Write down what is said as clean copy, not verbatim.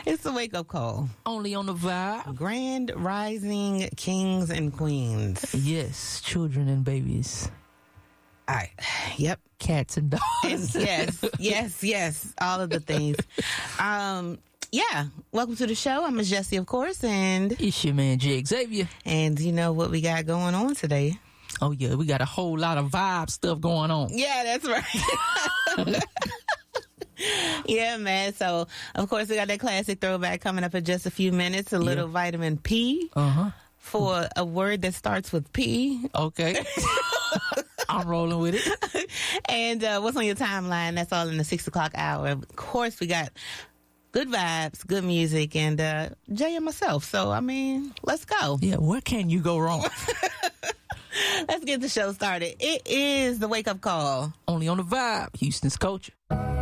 It's a wake-up call. Only on the vibe. Grand rising kings and queens. Yes, children and babies. Yep. Cats and dogs. Yes. All of the things. Yeah. Welcome to the show. I'm Miss Jessie, of course, and It's your man, J. Xavier. And you know what we got going on today? Oh, yeah, we got a whole lot of vibe stuff going on. Yeah, that's right. Yeah, man. So, of course, we got that classic throwback coming up in just a few minutes. A little vitamin P for a word that starts with P. Okay. I'm rolling with it. And what's on your timeline? That's all in the 6 o'clock hour. Of course, we got good vibes, good music, and Jay and myself. So, I mean, let's go. Yeah, where can you go wrong? Let's get the show started. It is the wake-up call. Only on the vibe. Houston's culture.